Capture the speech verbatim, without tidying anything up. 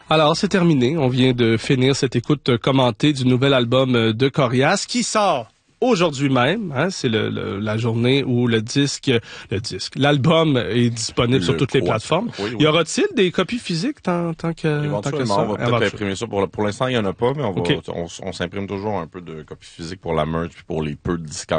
Alors, c'est terminé. On vient de finir cette écoute commentée du nouvel album de Corias qui sort aujourd'hui même. Hein, c'est le, le, la journée où le disque, le disque, l'album est disponible le, sur toutes les ouais, plateformes. Oui, oui. Y aura-t-il des copies physiques tant, tant que Éventuellement, tant que ça? On va peut-être imprimer ça. Pour, pour l'instant, il n'y en a pas, mais on, va, okay. on, on s'imprime toujours un peu de copies physiques pour la merch puis pour les peu de disques